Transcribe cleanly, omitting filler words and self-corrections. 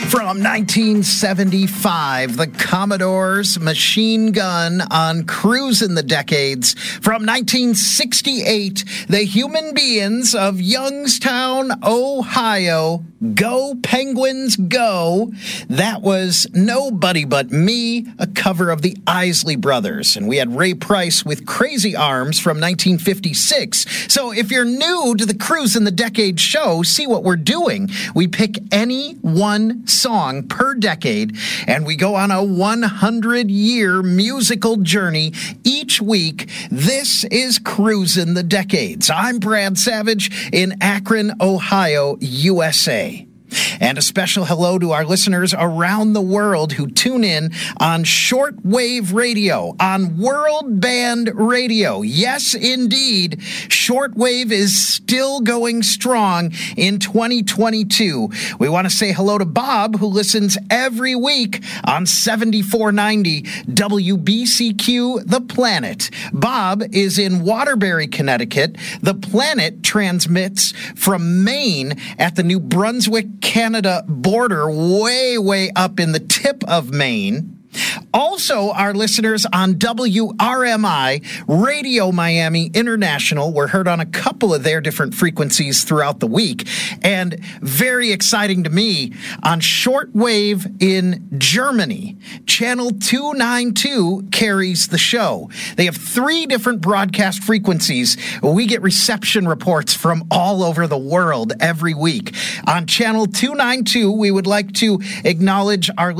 From 1975, the Commodore's Machine Gun on Cruisin' the Decades. From 1968, the Human Beings of Youngstown, Ohio. Go Penguins Go. That was Nobody But Me, a cover of the Isley Brothers. And we had Ray Price with Crazy Arms from 1956. So if you're new to the Cruisin' the Decades show, see what we're doing. We pick any one song per decade, and we go on a 100-year musical journey each week. This is Cruisin' the Decades. I'm Brad Savage in Akron, Ohio, USA. And a special hello to our listeners around the world who tune in on shortwave radio, on World Band Radio. Yes, indeed, shortwave is still going strong in 2022. We want to say hello to Bob, who listens every week on 7490 WBCQ The Planet. Bob is in Waterbury, Connecticut. The Planet transmits from Maine at the New Brunswick, Canada border, way up in the tip of Maine. Also, our listeners on WRMI, Radio Miami International, were heard on a couple of their different frequencies throughout the week. And very exciting to me, on shortwave in Germany, Channel 292 carries the show. They have 3 different broadcast frequencies. We get reception reports from all over the world every week. On Channel 292, we would like to acknowledge our